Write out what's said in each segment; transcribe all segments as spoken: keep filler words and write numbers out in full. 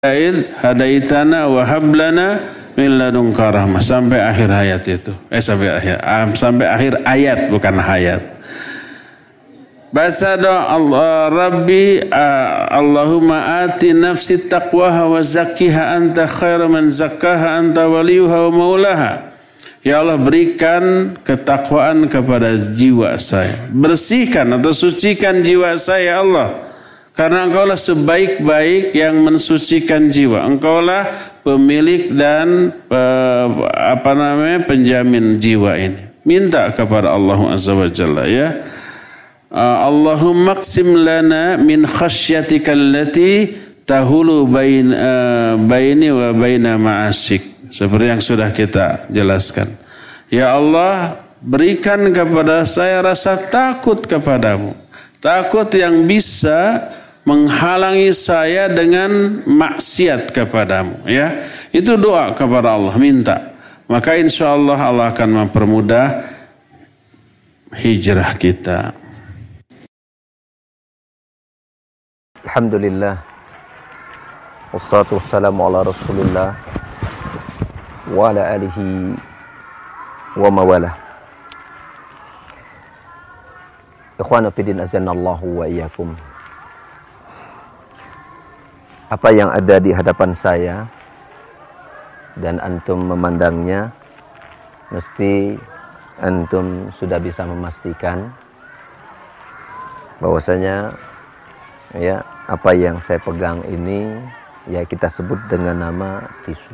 hadaitana wa hab lana min ladunka rahmah sampai akhir hayat itu. Eh sampai akhir sampai akhir ayat bukan hayat. Baca doa Allah Rabbi Allahumma ati nafsi taqwaha wa zakkiha anta khairu man zakkaha anta waliyuha wa maulaha. Ya Allah, berikan ketakwaan kepada jiwa saya. Bersihkan atau sucikan jiwa saya, Allah. Karena Engkaulah sebaik-baik yang mensucikan jiwa. Engkaulah pemilik dan uh, apa namanya penjamin jiwa ini. Minta kepada Allah Azza wa Jalla ya. Uh, Allahumma qsim lana min khasyatika allati tahulu bain uh, baini wa baina ma'asik. Seperti yang sudah kita jelaskan. Ya Allah, berikan kepada saya rasa takut kepadamu. Takut yang bisa menghalangi saya dengan maksiat kepadamu. Ya, itu doa kepada Allah, minta. Maka insya Allah Allah akan mempermudah hijrah kita. Alhamdulillah. Wassalatu wassalamu ala Rasulillah wa ala alihi wa mawalah. Ikhwana fiddin azanallahu wa iyyakum. Apa yang ada di hadapan saya dan antum memandangnya, mesti antum sudah bisa memastikan bahwasanya ya apa yang saya pegang ini ya kita sebut dengan nama tisu.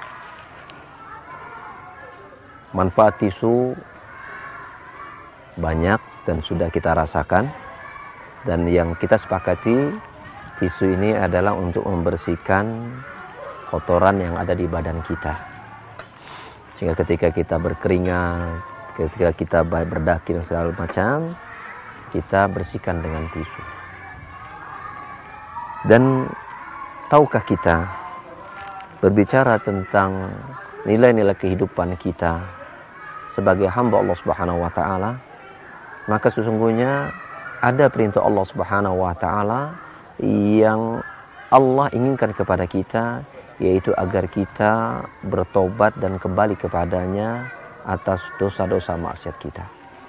Manfaat tisu banyak dan sudah kita rasakan, dan yang kita sepakati tisu ini adalah untuk membersihkan kotoran yang ada di badan kita. Sehingga ketika kita berkeringat, ketika kita berdaki dan segala macam, kita bersihkan dengan tisu. Dan tahukah kita berbicara tentang nilai-nilai kehidupan kita sebagai hamba Allah Subhanahu wa taala, maka sesungguhnya ada perintah Allah Subhanahu wa taala yang Allah inginkan kepada kita, yaitu agar kita bertobat dan kembali kepadanya atas dosa-dosa maksiat kita.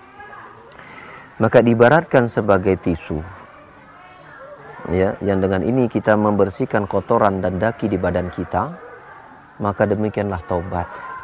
Maka diibaratkan sebagai tisu, ya, yang dengan ini kita membersihkan kotoran dan daki di badan kita, maka demikianlah taubat.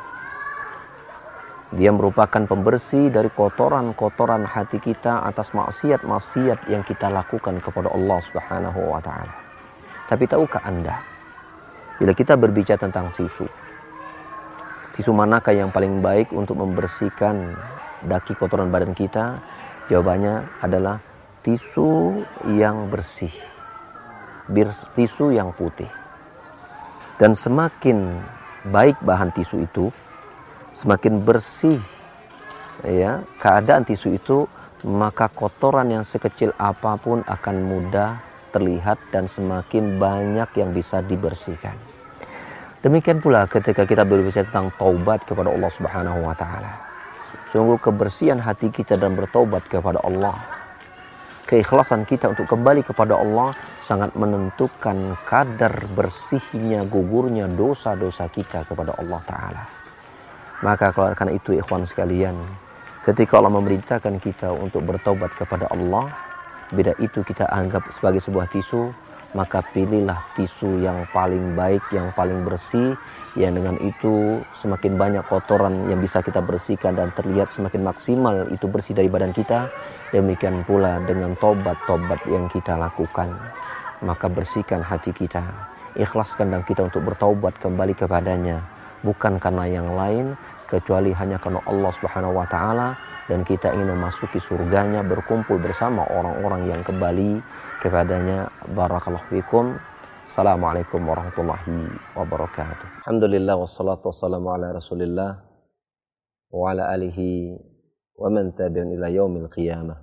Dia merupakan pembersih dari kotoran-kotoran hati kita atas maksiat-maksiat yang kita lakukan kepada Allah Subhanahu wa taala. Tapi tahukah Anda, bila kita berbicara tentang tisu, tisu manakah yang paling baik untuk membersihkan daki kotoran badan kita? Jawabannya adalah tisu yang bersih, tisu yang putih. Dan semakin baik bahan tisu itu, semakin bersih ya keadaan tisu itu, maka kotoran yang sekecil apapun akan mudah terlihat dan semakin banyak yang bisa dibersihkan. Demikian pula ketika kita berbicara tentang taubat kepada Allah Subhanahu wa taala. Sungguh kebersihan hati kita dan bertaubat kepada Allah, keikhlasan kita untuk kembali kepada Allah sangat menentukan kadar bersihnya, gugurnya dosa-dosa kita kepada Allah Ta'ala. Maka karena itu ikhwan sekalian, ketika Allah memerintahkan kita untuk bertaubat kepada Allah, bila itu kita anggap sebagai sebuah tisu, maka pilihlah tisu yang paling baik, yang paling bersih, yang dengan itu semakin banyak kotoran yang bisa kita bersihkan dan terlihat semakin maksimal itu bersih dari badan kita. Demikian pula dengan tobat-tobat yang kita lakukan, maka bersihkan hati kita, ikhlaskan dan kita untuk bertaubat kembali kepadanya, bukan karena yang lain kecuali hanya karena Allah Subhanahu wa taala, dan kita ingin memasuki surganya, berkumpul bersama orang-orang yang kembali kepadanya. Barakallahu fikum. Assalamualaikum warahmatullahi wabarakatuh. Alhamdulillah wassalatu wassalamu ala Rasulillah wa ala alihi wa man tabi'an ila yaumil qiyamah.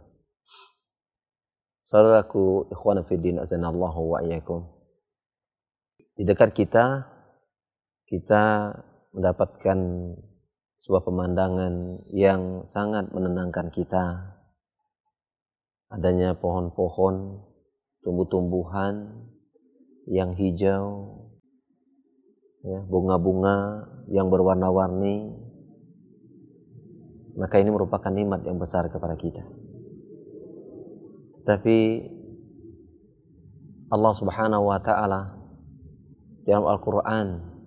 Saudaraku ikhwan fiddin azanallahu wa iyyakum. Di dekat kita kita mendapatkan sebuah pemandangan yang sangat menenangkan kita. Adanya pohon-pohon, tumbuh-tumbuhan yang hijau, ya, bunga-bunga yang berwarna-warni, maka ini merupakan nikmat yang besar kepada kita. Tapi Allah Subhanahu wa taala dalam Al-Qur'an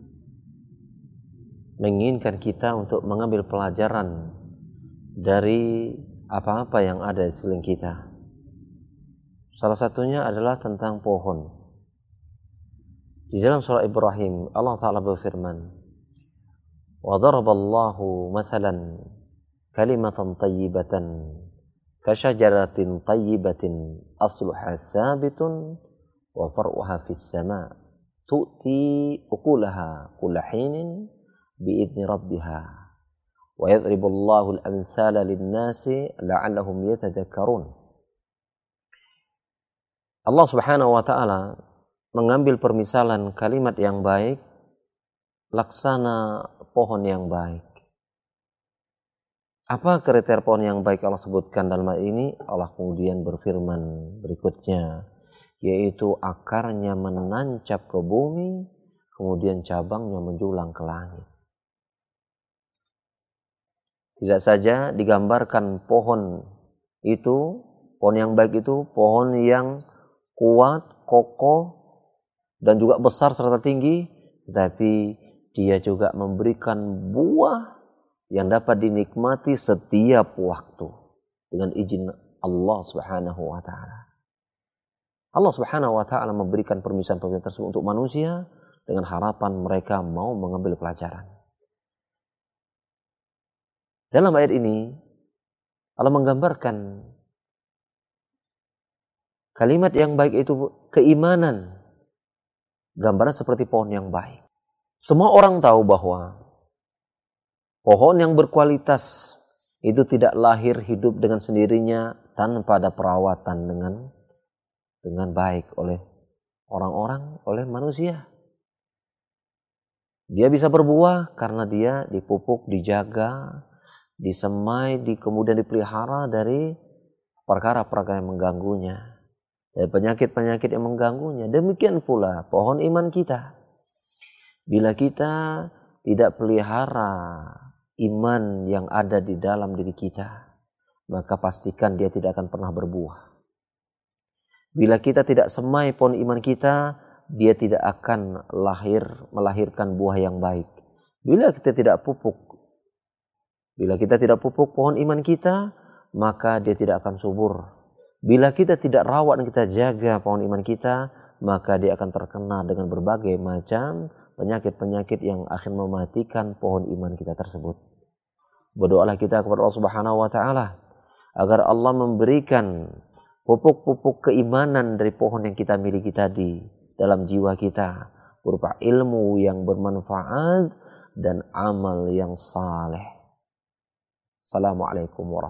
menginginkan kita untuk mengambil pelajaran dari apa-apa yang ada di sekeliling kita. Salah satunya adalah tentang pohon. Di dalam surah Ibrahim, Allah Ta'ala berfirman, "Wa daraballahu masalan kalimatan tayyibatan kasyajaratin tayyibatin asluha sabitun wa far'uha fis sama' tu'ti ukulaha kulla hinin bi'idni rabbiha wa yadribullahu al-amsala lin-nasi la'allahum yatadhakkarun." Allah Subhanahu wa taala mengambil permisalan kalimat yang baik laksana pohon yang baik. Apa kriteria pohon yang baik Allah sebutkan dalam hal ini? Allah kemudian berfirman berikutnya, yaitu akarnya menancap ke bumi, kemudian cabangnya menjulang ke langit. Tidak saja digambarkan pohon itu, pohon yang baik itu, pohon yang kuat, kokoh, dan juga besar serta tinggi, tetapi dia juga memberikan buah yang dapat dinikmati setiap waktu dengan izin Allah Subhanahu wa taala. Allah Subhanahu wa taala memberikan permisalan-permisalan tersebut untuk manusia dengan harapan mereka mau mengambil pelajaran. Dalam ayat ini Allah menggambarkan kalimat yang baik itu keimanan. Gambaran seperti pohon yang baik. Semua orang tahu bahwa pohon yang berkualitas itu tidak lahir hidup dengan sendirinya tanpa ada perawatan dengan dengan baik oleh orang-orang, oleh manusia. Dia bisa berbuah karena dia dipupuk, dijaga, disemai, di, kemudian dipelihara dari perkara-perkara yang mengganggunya. Dari penyakit-penyakit yang mengganggunya. Demikian pula pohon iman kita. Bila kita tidak pelihara iman yang ada di dalam diri kita, maka pastikan dia tidak akan pernah berbuah. Bila kita tidak semai pohon iman kita, dia tidak akan lahir melahirkan buah yang baik. Bila kita tidak pupuk, bila kita tidak pupuk pohon iman kita, maka dia tidak akan subur. Bila kita tidak rawat dan kita jaga pohon iman kita, maka dia akan terkena dengan berbagai macam penyakit-penyakit yang akan mematikan pohon iman kita tersebut. Berdoalah kita kepada Allah Subhanahu wa taala agar Allah memberikan pupuk-pupuk keimanan dari pohon yang kita miliki tadi dalam jiwa kita, berupa ilmu yang bermanfaat dan amal yang saleh. Assalamualaikum warahmatullahi wabarakatuh.